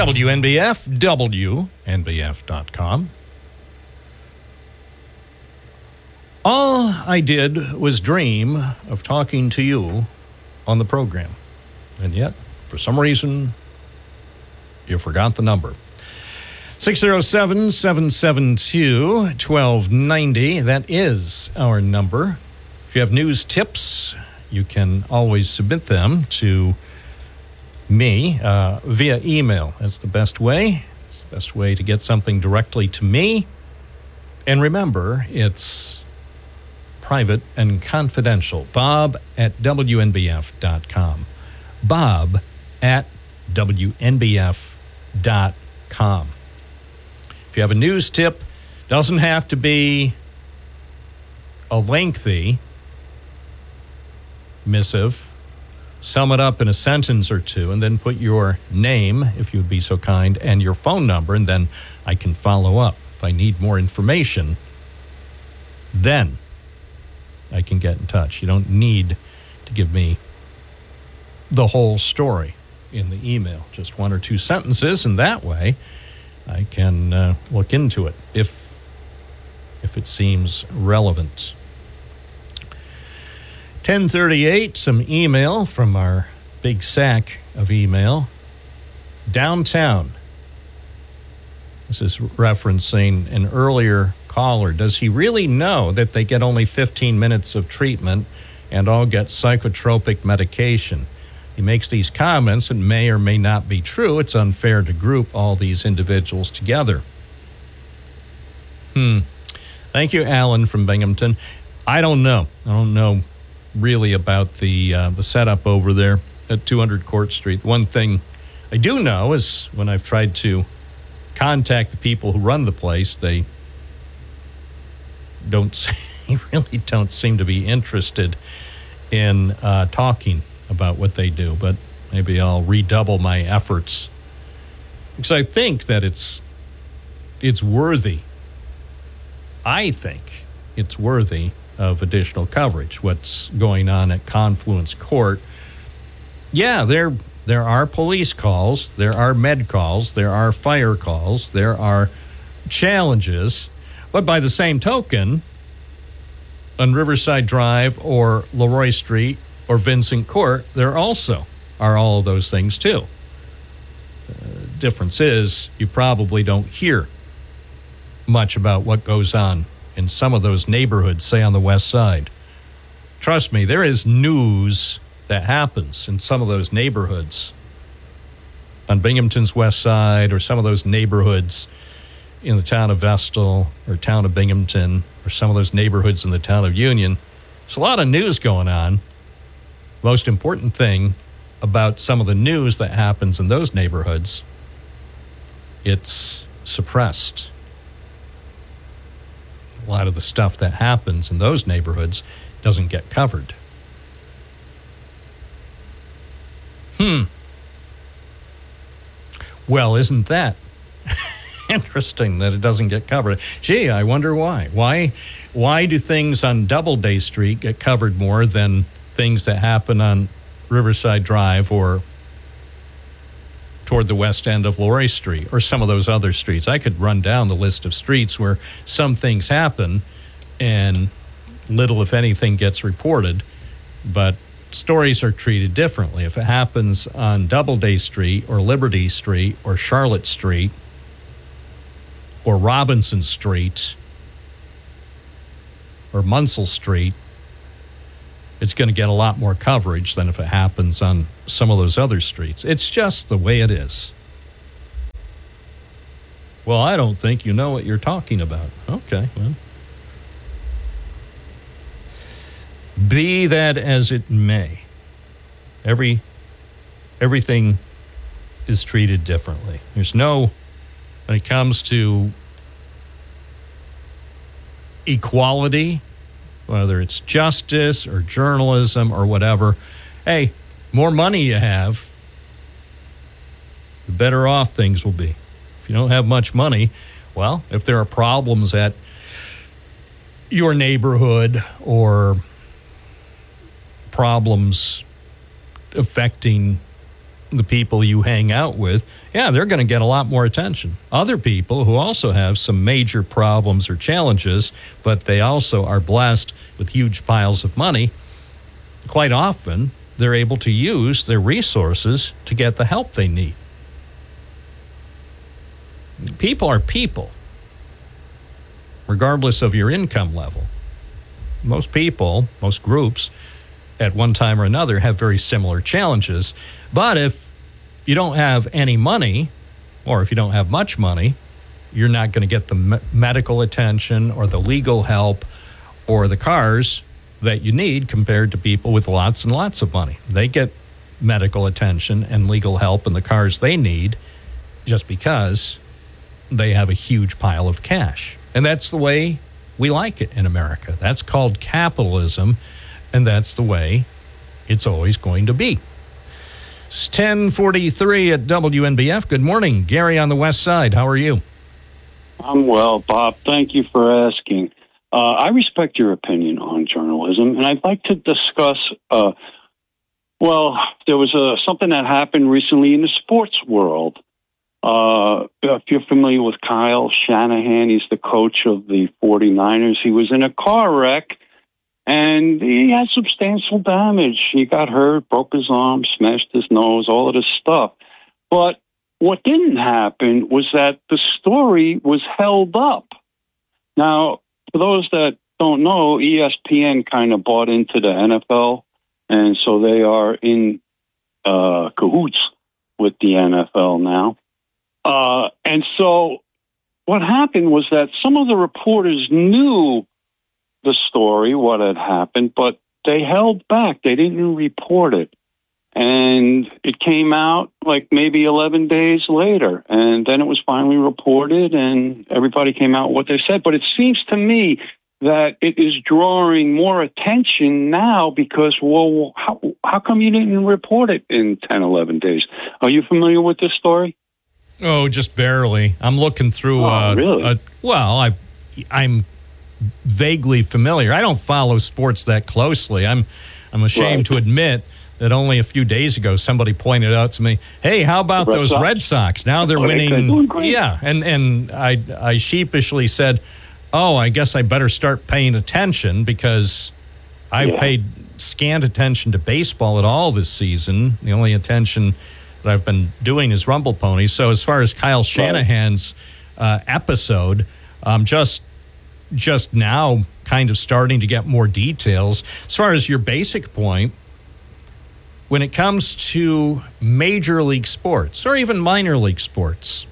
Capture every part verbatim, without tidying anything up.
W N B F, W N B F dot com. All I did was dream of talking to you on the program. And yet, for some reason, you forgot the number. six oh seven, seven seven two, one two nine oh. That is our number. If you have news tips, you can always submit them to me uh, via email. That's the best way. It's the best way to get something directly to me. And remember, it's private and confidential. Bob at W N B F dot com. Bob at W N B F dot com. If you have a news tip, doesn't have to be a lengthy missive. Sum it up in a sentence or two, and then put your name, if you would be so kind, and your phone number, and then I can follow up. If I need more information, then I can get in touch. You don't need to give me the whole story in the email, just one or two sentences, and that way I can uh, look into it if if it seems relevant. ten thirty-eight, some email from our big sack of email. Downtown. This is referencing an earlier caller. Does he really know that they get only fifteen minutes of treatment and all get psychotropic medication? He makes these comments and may or may not be true. It's unfair to group all these individuals together. Hmm. Thank you, Alan from Binghamton. I don't know. I don't know really about the uh, the setup over there at two hundred Court Street. One thing I do know is when I've tried to contact the people who run the place, they don't they really don't seem to be interested in uh, talking about what they do. But maybe I'll redouble my efforts because I think that it's it's worthy. I think it's worthy of additional coverage. What's going on at Confluence Court? Yeah, there there are police calls, there are med calls, there are fire calls, there are challenges, but by the same token, on Riverside Drive or Leroy Street or Vincent Court, there also are all of those things too. The difference is you probably don't hear much about what goes on in some of those neighborhoods, say on the west side. Trust me, there is news that happens in some of those neighborhoods on Binghamton's west side or some of those neighborhoods in the town of Vestal or town of Binghamton or some of those neighborhoods in the town of Union. There's a lot of news going on. Most important thing about some of the news that happens in those neighborhoods, it's suppressed. A lot of the stuff that happens in those neighborhoods doesn't get covered. Hmm. Well, isn't that interesting that it doesn't get covered? Gee, I wonder why. Why why do things on Doubleday Street get covered more than things that happen on Riverside Drive or toward the west end of Leroy Street or some of those other streets? I could run down the list of streets where some things happen and little, if anything, gets reported, but stories are treated differently. If it happens on Doubleday Street or Liberty Street or Charlotte Street or Robinson Street or Munsell Street, it's going to get a lot more coverage than if it happens on some of those other streets. It's just the way it is. Well, I don't think you know what you're talking about. Okay, well. Be that as it may, every everything is treated differently. There's no, when it comes to equality, whether it's justice or journalism or whatever, hey, more money you have, the better off things will be. If you don't have much money, well, if there are problems at your neighborhood or problems affecting the people you hang out with, yeah, they're going to get a lot more attention. Other people who also have some major problems or challenges, but they also are blessed with huge piles of money, quite often they're able to use their resources to get the help they need. People are people, regardless of your income level. Most people, most groups, at one time or another have very similar challenges. But if you don't have any money, or if you don't have much money, you're not going to get the me- medical attention or the legal help or the cars that you need compared to people with lots and lots of money. They get medical attention and legal help and the cars they need just because they have a huge pile of cash. And that's the way we like it in America. That's called capitalism, and that's the way it's always going to be. It's ten forty-three at W N B F. Good morning. Gary on the West Side. How are you? I'm well, Bob. Thank you for asking. Uh, I respect your opinion on journalism, and I'd like to discuss, uh, well, there was uh, something that happened recently in the sports world. Uh, if you're familiar with Kyle Shanahan, he's the coach of the forty-niners. He was in a car wreck, and he had substantial damage. He got hurt, broke his arm, smashed his nose, all of this stuff. But what didn't happen was that the story was held up. Now, for those that don't know, E S P N kind of bought into the N F L, and so they are in uh, cahoots with the N F L now. Uh, and so what happened was that some of the reporters knew the story, what had happened, but they held back. They didn't report it. And it came out like maybe eleven days later. And then it was finally reported and everybody came out with what they said. But it seems to me that it is drawing more attention now because, well, how, how come you didn't report it in ten, eleven days? Are you familiar with this story? Oh, just barely. I'm looking through. Oh, uh, really? Uh, well, I, I'm vaguely familiar. I don't follow sports that closely. I'm, I'm ashamed Right. to admit that only a few days ago somebody pointed out to me, "Hey, how about Red those Sox? Red Sox? Now they're Oh, they're winning." doing great. Yeah, and and I I sheepishly said, "Oh, I guess I better start paying attention because I've Yeah. paid scant attention to baseball at all this season. The only attention that I've been doing is Rumble Ponies." So as far as Kyle Shanahan's uh, episode, um, just just now kind of starting to get more details. As far as your basic point, when it comes to major league sports or even minor league sports,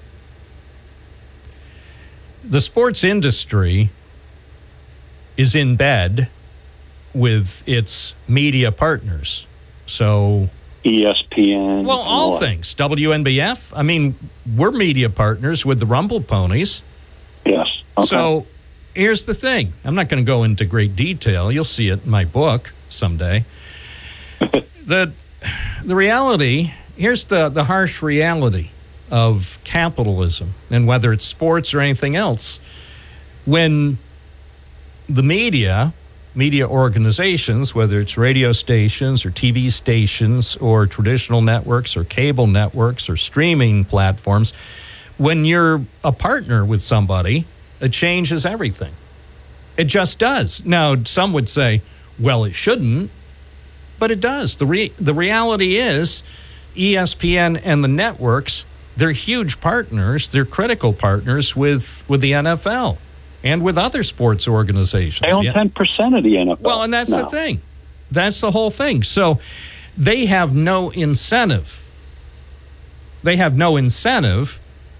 the sports industry is in bed with its media partners. So E S P N. Well, all what? things. W N B F, I mean, we're media partners with the Rumble Ponies. Yes. Okay. So here's the thing. I'm not going to go into great detail. You'll see it in my book someday. the the reality, here's the, the harsh reality of capitalism, and whether it's sports or anything else. When the media... media organizations, whether it's radio stations or T V stations or traditional networks or cable networks or streaming platforms, when you're a partner with somebody, it changes everything. It just does. Now, some would say, well, it shouldn't, but it does. The re- the reality is E S P N and the networks, they're huge partners. They're critical partners with, with the N F L. And with other sports organizations. They own Yeah. ten percent of the N F L. Well, and that's now. the thing. That's the whole thing. So they have no incentive. They have no incentive